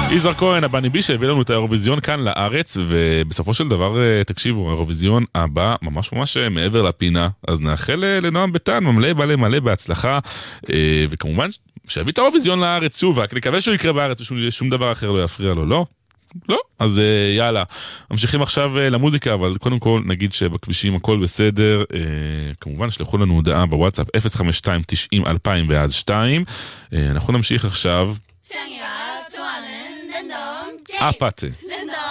יזהר כהן, הבני בי שהביא לנו את האירוויזיון כאן לארץ, ובסופו של דבר, תקשיבו, האירוויזיון הבא ממש ממש מעבר לפינה, אז נאחל לנועם ביטן, מלא בהצלחה, וכמובן שיביא את האירוויזיון לארץ שוב, רק נקווה שהוא יקרה בארץ, שום דבר אחר לא יפריע לו, לא? לא? אז יאללה, ממשיכים עכשיו למוזיקה, אבל קודם כל נגיד שבכבישים הכל בסדר, כמובן שלחו לנו הודעה בוואטסאפ 052-90-2002, אנחנו נמשיך עכשיו. פאטה.